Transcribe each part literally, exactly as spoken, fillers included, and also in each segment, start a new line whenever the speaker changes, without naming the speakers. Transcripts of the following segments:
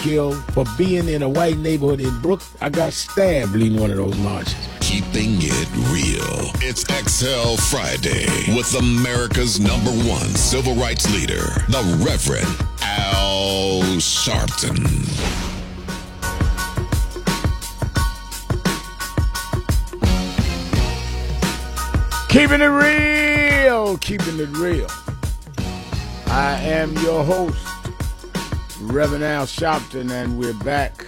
killed for being in a white neighborhood in Brooklyn. I got stabbed leading one of those marches.
Keeping it real. It's X L Friday with America's number one civil rights leader, the Reverend Al Sharpton.
Keeping it real, keeping it real. I am your host, Reverend Al Sharpton, and we're back.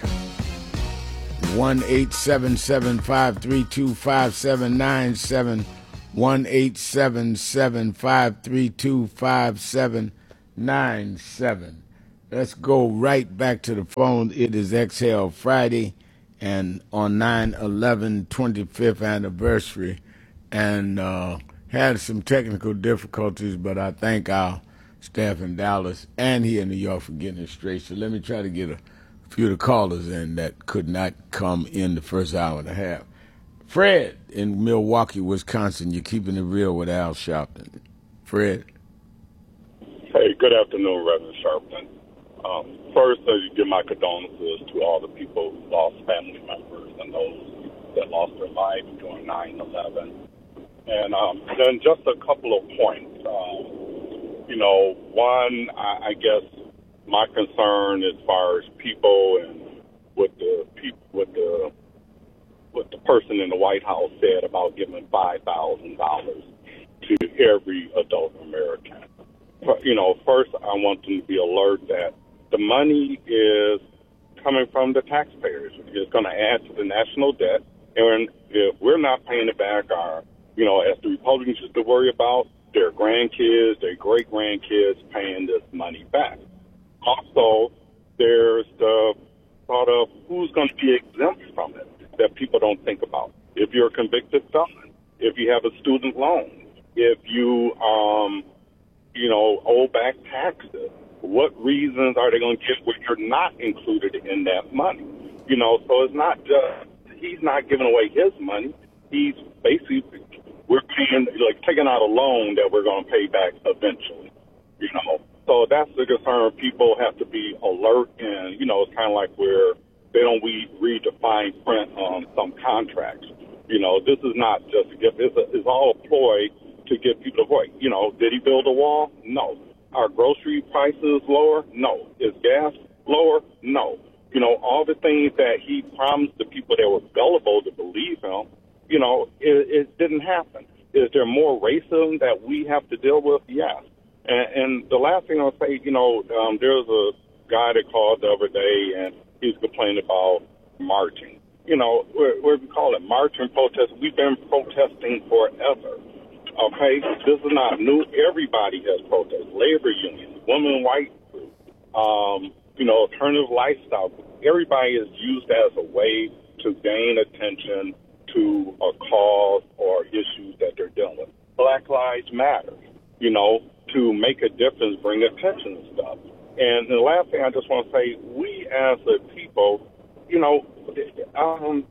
one eight seven seven, five three two, five seven nine seven. one eight seven seven, five three two, five seven nine seven. Let's go right back to the phone. It is Exhale Friday, and on nine eleven, twenty-fifth anniversary, and uh, had some technical difficulties, but I thank our staff in Dallas and here in New York for getting it straight. So let me try to get a few of the callers in that could not come in the first hour and a half. Fred in Milwaukee, Wisconsin, you're keeping it real with Al Sharpton. Fred.
Hey, good afternoon, Reverend Sharpton. Um, first, uh, you give my condolences to all the people who lost family members and those that lost their lives during nine eleven. And um, then just a couple of points. Um, you know, one, I, I guess my concern as far as people and what the people, what the what the person in the White House said about giving five thousand dollars to every adult American. You know, first I want them to be alert that the money is coming from the taxpayers. It's going to add to the national debt, and if we're not paying it back, our you know, as the Republicans used to worry about their grandkids, their great-grandkids paying this money back. Also, there's the thought of who's going to be exempt from it that people don't think about. If you're a convicted felon, if you have a student loan, if you, um, you know, owe back taxes, what reasons are they going to give where you're not included in that money? You know, so it's not just, he's not giving away his money. He's basically, we're paying, like, taking out a loan that we're going to pay back eventually, you know. So that's the concern. People have to be alert, and, you know, it's kind of like where they don't we read the fine print on some contracts. You know, this is not just a gift. It's, a, it's all a ploy to get people to vote. You know, did he build a wall? No. Are grocery prices lower? No. Is gas lower? No. You know, all the things that he promised the people that were gullible to believe him, you know, it, it didn't happen. Is there more racism that we have to deal with? Yes. And, and the last thing I'll say, you know, um, there was a guy that called the other day, and he was complaining about marching. You know, we're, we're we call it marching protest. We've been protesting forever. Okay? This is not new. Everybody has protested. Labor unions, women, white group, um, you know, alternative lifestyle. Everybody is used as a way to gain attention to a cause or issues that they're dealing with. Black Lives Matter, you know, to make a difference, bring attention to stuff. And the last thing I just want to say, we as a people, you know, um,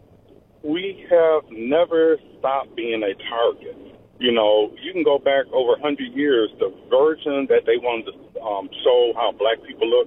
we have never stopped being a target. You know, you can go back over one hundred years, the version that they wanted to um, show how black people look,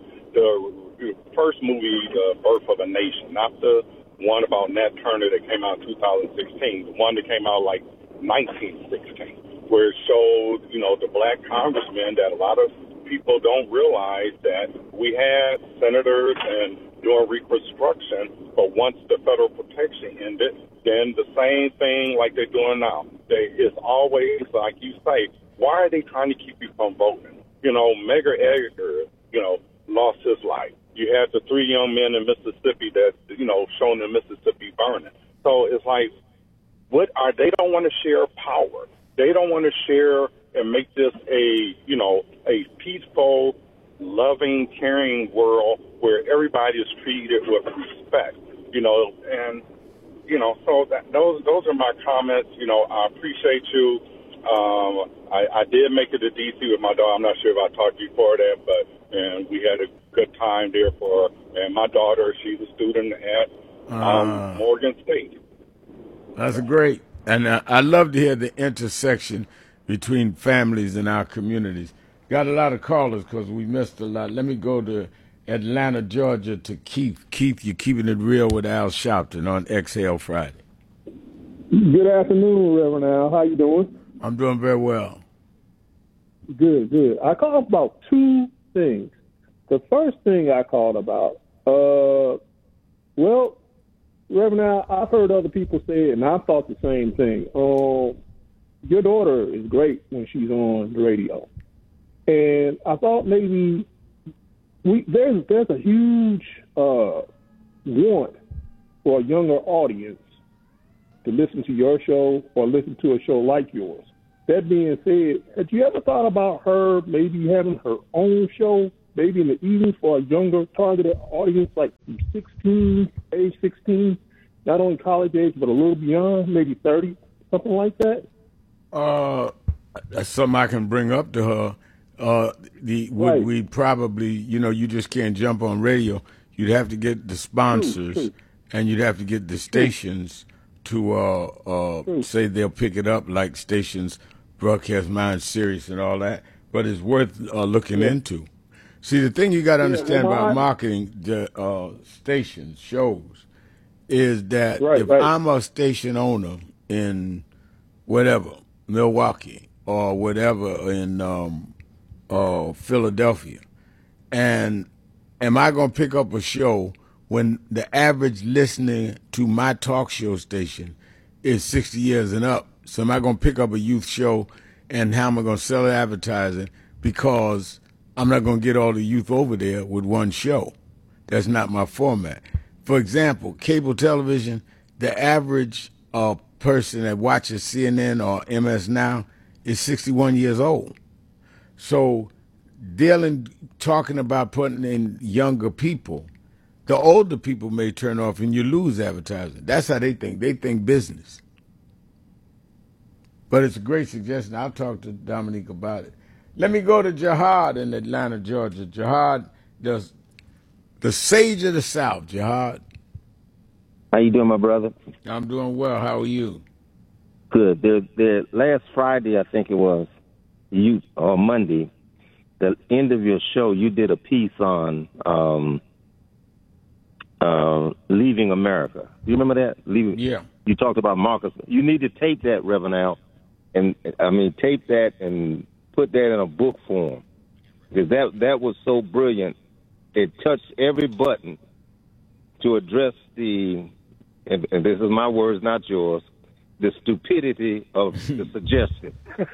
the first movie, The Birth of a Nation, not the one about Nat Turner that came out in two thousand sixteen, the one that came out like nineteen sixteen, where it showed, you know, the black congressmen that a lot of people don't realize that we had senators and doing reconstruction, but once the federal protection ended, then the same thing like they're doing now. They, it's always, like you say, why are they trying to keep you from voting? You know, Medgar Evers, you know, lost his life. You had the three young men in Mississippi that, you know, shown in Mississippi burning. So it's like, what are they don't want to share power. They don't want to share and make this a, you know, a peaceful, loving, caring world where everybody is treated with respect, you know, and, you know, so that, those those are my comments. You know, I appreciate you. Um, I, I did make it to D C with my daughter. I'm not sure if I talked to you before that, but and we had a good time there for, and my daughter, she's a student at um, uh, Morgan State.
That's great. And uh, I love to hear the intersection between families in our communities. Got a lot of callers because we missed a lot. Let me go to Atlanta, Georgia, to Keith. Keith, you're keeping it real with Al Sharpton on Exhale Friday.
Good afternoon, Reverend Al. How you doing?
I'm doing very well.
Good, good. I called about two things. The first thing I called about, uh, well, Reverend Al, I've heard other people say it, and I thought the same thing. Um, your daughter is great when she's on the radio, and I thought maybe we there's there's a huge uh, want for a younger audience to listen to your show or listen to a show like yours. That being said, had you ever thought about her maybe having her own show, maybe in the evening for a younger targeted audience, like from sixteen, age sixteen, not only college age, but a little beyond, maybe thirty, something like that?
Uh, that's something I can bring up to her. Uh, the would
Right.
we probably, you know, you just can't jump on radio. You'd have to get the sponsors,
True, true.
and you'd have to get the stations to uh, uh, say they'll pick it up, like stations broadcast mine, Sirius, and all that. But it's worth uh, looking
Yeah.
into. See, the thing you got to
Yeah,
understand
well,
about
my-
marketing the uh, stations, shows, is that
Right,
if
right.
I'm a station owner in whatever, Milwaukee or whatever in um, uh, Philadelphia, and am I going to pick up a show when the average listening to my talk show station is sixty years and up? So am I going to pick up a youth show, and how am I going to sell advertising? Because I'm not going to get all the youth over there with one show. That's not my format. For example, cable television, the average uh, person that watches C N N or M S Now is sixty-one years old. So dealing, talking about putting in younger people, the older people may turn off and you lose advertising. That's how they think. They think business. But it's a great suggestion. I'll talk to Dominique about it. Let me go to Jihad in Atlanta, Georgia. Jihad, the, the sage of the South, Jihad.
How you doing, my brother?
I'm doing well. How are you?
Good. The, the last Friday, I think it was, you or Monday, the end of your show, you did a piece on um, uh, leaving America. Do you remember that? Leaving.
Yeah.
You talked about Marcus. You need to tape that, Reverend Al, and I mean tape that and put that in a book form, because that that was so brilliant. It touched every button to address the, and, and this is my words, not yours, the stupidity of the suggestion.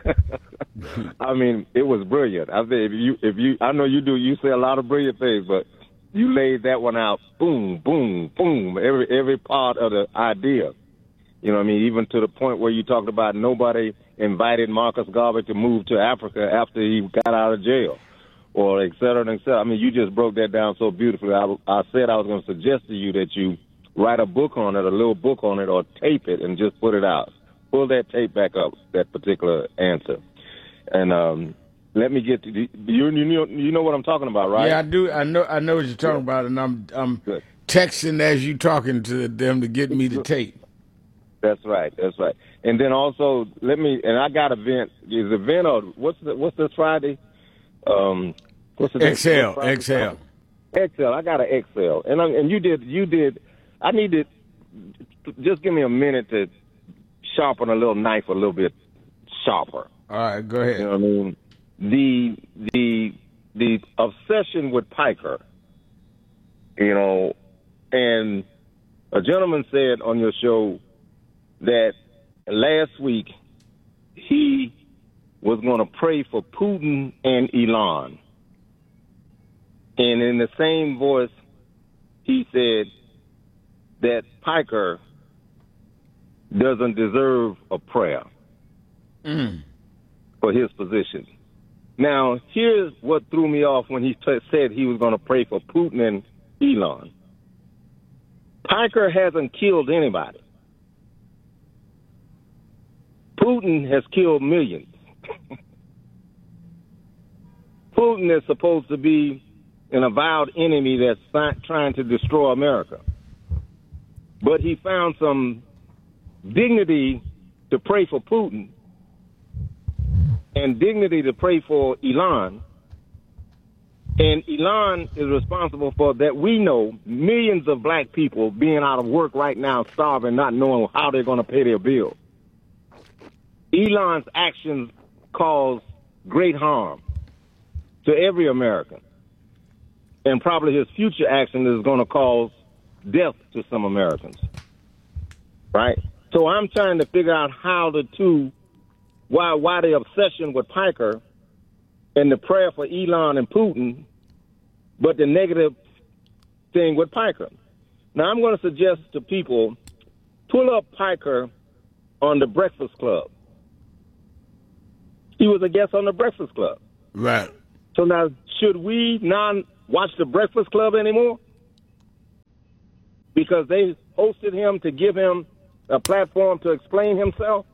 I mean, it was brilliant. I think if you, if you, I know you do, you say a lot of brilliant things, but you laid that one out, boom, boom, boom, every every part of the idea. You know what I mean? Even to the point where you talked about nobody invited Marcus Garvey to move to Africa after he got out of jail, or et cetera, and et cetera. I mean, you just broke that down so beautifully. I, I said I was going to suggest to you that you write a book on it, a little book on it, or tape it and just put it out. Pull that tape back up, that particular answer. And um, let me get to the, you, you know, you know what I'm talking about, right?
Yeah, I do. I know. I know what you're talking about, and I'm I'm
Good.
texting as you talking to them to get me the tape.
That's right. That's right. And then also, let me. And I got event. Is event or what's the, what's this Friday? Um, what's the
Exhale,
Friday?
exhale.
Excel. I got an Excel, and I, and you did. You did. I need to just give me a minute to sharpen a little knife a little bit sharper.
All right, go ahead.
You know what I mean? The the the obsession with Piker. You know, and a gentleman said on your show that last week he was going to pray for Putin and Elon. And in the same voice, he said that Piker doesn't deserve a prayer
Mm.
for his position. Now, here's what threw me off when he t- said he was going to pray for Putin and Elon. Piker hasn't killed anybody. Putin has killed millions. Putin is supposed to be an avowed enemy that's fi- trying to destroy America. But he found some dignity to pray for Putin and dignity to pray for Elon And Elon is responsible for that. We know millions of black people being out of work right now, starving, not knowing how they're going to pay their bills. Elon's actions cause great harm to every American. And probably his future action is going to cause death to some Americans. Right? So I'm trying to figure out how the two, why, why the obsession with Piker and the prayer for Elon and Putin, but the negative thing with Piker. Now, I'm going to suggest to people, pull up Piker on the Breakfast Club. He was a guest on the Breakfast Club.
Right.
So now, should we not watch the Breakfast Club anymore? Because they hosted him to give him a platform to explain himself?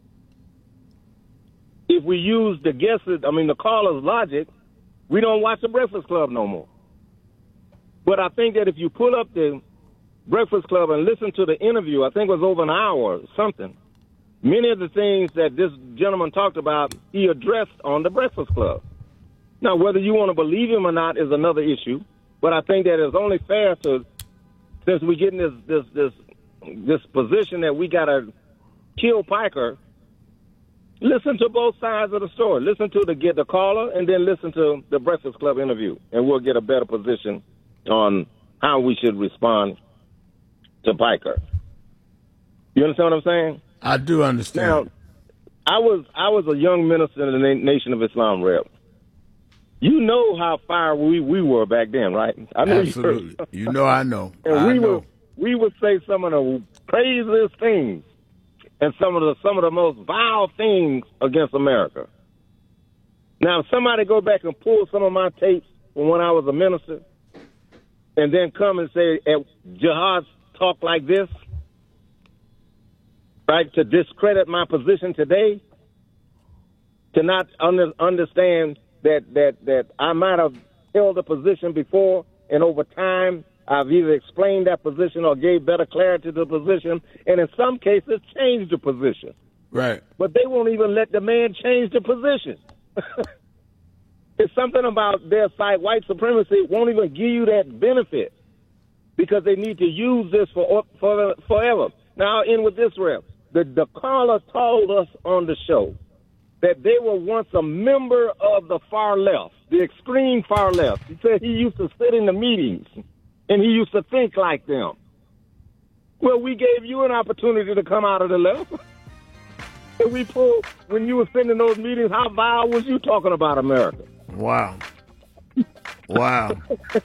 If we use the guesses, I mean, the caller's logic, we don't watch the Breakfast Club no more. But I think that if you pull up the Breakfast Club and listen to the interview, I think it was over an hour or something, many of the things that this gentleman talked about, he addressed on the Breakfast Club. Now, whether you want to believe him or not is another issue, but I think that it's only fair to, since we get in this, this, this, this position that we got to kill Piker, listen to both sides of the story. Listen to the get the caller, and then listen to the Breakfast Club interview, and we'll get a better position on how we should respond to Piker. You understand what I'm saying?
I do understand.
Now, I was I was a young minister in the Nation of Islam rep. You know how far we, we were back then, right? I know
Absolutely. You, you know I know.
And
I
we
know.
would we would say some of the craziest things and some of the some of the most vile things against America. Now, if somebody go back and pull some of my tapes from when I was a minister, and then come and say, Jihad talk like this, right, to discredit my position today, to not under, understand that, that, that I might have held a position before, and over time I've either explained that position or gave better clarity to the position, and in some cases changed the position.
Right.
But they won't even let the man change the position. It's something about their side, white supremacy won't even give you that benefit because they need to use this for, for forever. Now, I'll end with this, Rev. The, the caller told us on the show that they were once a member of the far left, the extreme far left. He said he used to sit in the meetings, and he used to think like them. Well, we gave you an opportunity to come out of the left. And we pulled, when you were sitting in those meetings, how vile was you talking about America?
Wow. Wow.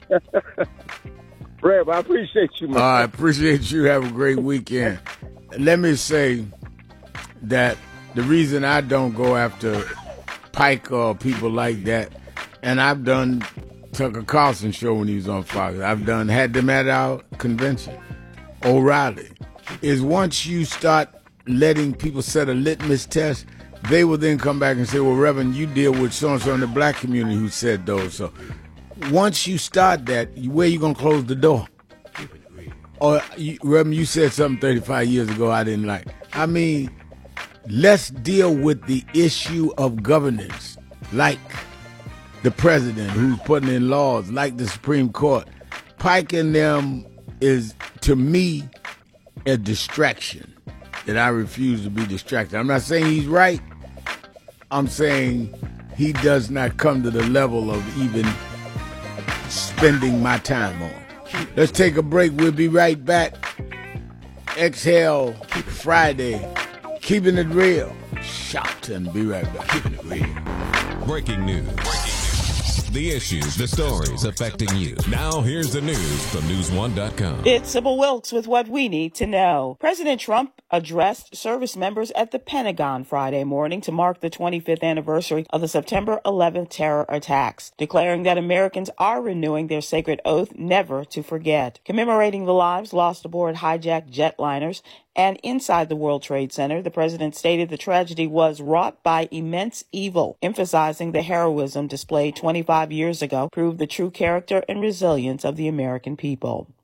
Rev, I appreciate you, man.
I appreciate you. Have a great weekend. Let me say that the reason I don't go after Pike or people like that, and I've done Tucker Carlson show when he was on Fox, I've done had them at our convention, O'Reilly, is once you start letting people set a litmus test, they will then come back and say, well, Reverend, you deal with so-and-so in the black community who said those. So once you start that, where are you going to close the door? Or, you, Reverend, you said something thirty-five years ago I didn't like. I mean, let's deal with the issue of governance, like the president who's putting in laws, like the Supreme Court. Pike and them is, to me, a distraction. That I refuse to be distracted. I'm not saying he's right. I'm saying he does not come to the level of even spending my time on. Let's take a break. We'll be right back. Exhale Friday. Keeping it real. Shopton. Be right back. Keeping it real.
Breaking news. Breaking news. The issues, the stories affecting you. Now here's the news from news one dot com.
It's Sybil Wilkes with what we need to know. President Trump addressed service members at the Pentagon Friday morning to mark the twenty-fifth anniversary of the September eleventh terror attacks, declaring that Americans are renewing their sacred oath never to forget. Commemorating the lives lost aboard hijacked jetliners and inside the World Trade Center, the president stated the tragedy was wrought by immense evil, emphasizing the heroism displayed twenty-five years ago proved the true character and resilience of the American people.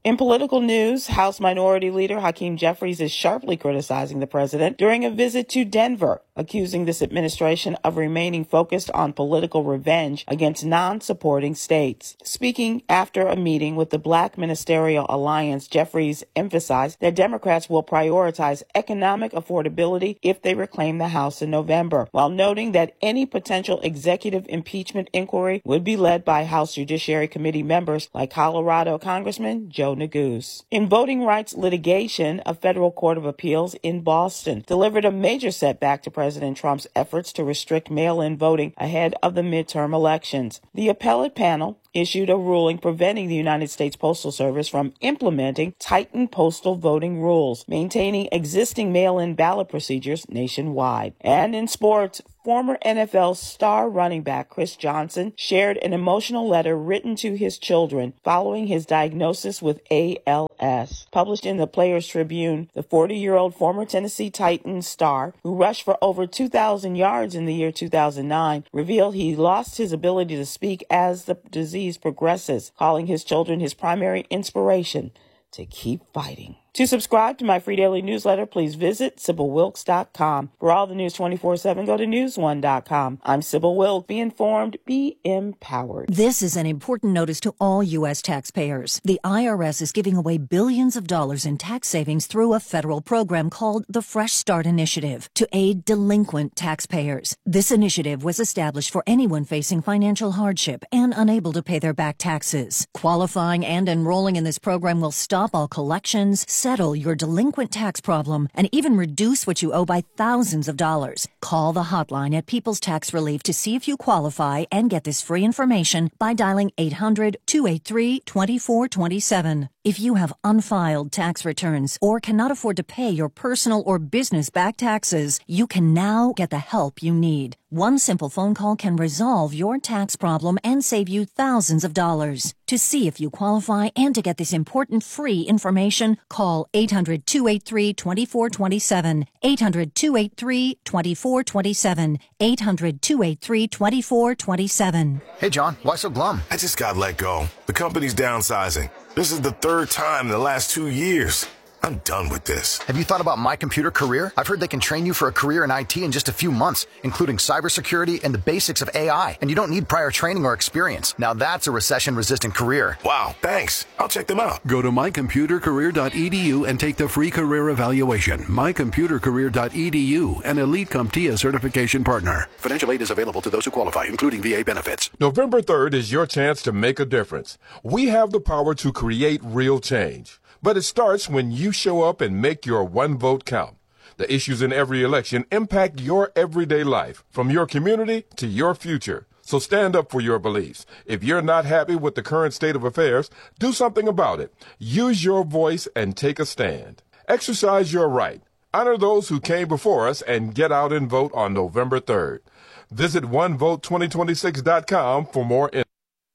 In political news, House Minority Leader Hakeem Jeffries is sharply criticizing the president during a visit to Denver, accusing this administration of remaining focused on political revenge against non-supporting states. Speaking after a meeting with the Black Ministerial Alliance, Jeffries emphasized that Democrats will prioritize economic affordability if they reclaim the House in November, while noting that any potential executive impeachment inquiry would be led by House Judiciary Committee members like Colorado Congressman Joe Neguse. In voting rights litigation, a federal court of appeals in Boston delivered a major setback to President Trump's efforts to restrict mail-in voting ahead of the midterm elections. The appellate panel issued a ruling preventing the United States Postal Service from implementing tightened postal voting rules, maintaining existing mail-in ballot procedures nationwide. And in sports, former N F L star running back Chris Johnson shared an emotional letter written to his children following his diagnosis with A L S. Published in the Players Tribune, the forty-year-old former Tennessee Titans star, who rushed for over two thousand yards in the year two thousand nine, revealed he lost his ability to speak as the disease progresses, calling his children his primary inspiration to keep fighting. To subscribe to my free daily newsletter, please visit Sybil Wilkes dot com. For all the news twenty-four seven, go to news one dot com. I'm Sybil Wilkes. Be informed, be empowered.
This is an important notice to all U S taxpayers. The I R S is giving away billions of dollars in tax savings through a federal program called the Fresh Start Initiative to aid delinquent taxpayers. This initiative was established for anyone facing financial hardship and unable to pay their back taxes. Qualifying and enrolling in this program will stop all collections, settle your delinquent tax problem, and even reduce what you owe by thousands of dollars. Call the hotline at People's Tax Relief to see if you qualify and get this free information by dialing eight hundred, two eight three, two four two seven. If you have unfiled tax returns or cannot afford to pay your personal or business back taxes, you can now get the help you need. One simple phone call can resolve your tax problem and save you thousands of dollars. To see if you qualify and to get this important free information, call eight hundred, two eight three, two four two seven, eight hundred, two eight three, two four two seven, eight hundred, two eight three, two four two seven.
Hey, John, why so glum?
I just got let go. The company's downsizing. This is the third time in the last two years. I'm done with this.
Have you thought about My Computer Career? I've heard they can train you for a career in I T in just a few months, including cybersecurity and the basics of A I. And you don't need prior training or experience. Now that's a recession-resistant career.
Wow, thanks. I'll check them out.
Go to my computer career dot e d u and take the free career evaluation. my computer career dot e d u, an Elite CompTIA certification partner. Financial aid is available to those who qualify, including V A benefits.
November third is your chance to make a difference. We have the power to create real change. But it starts when you show up and make your one vote count. The issues in every election impact your everyday life, from your community to your future. So stand up for your beliefs. If you're not happy with the current state of affairs, do something about it. Use your voice and take a stand. Exercise your right. Honor those who came before us and get out and vote on November third. Visit one vote twenty twenty-six dot com for more info.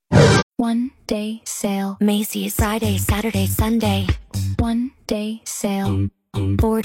One day sale. Macy's. Friday, Saturday, Sunday. One day sale. Four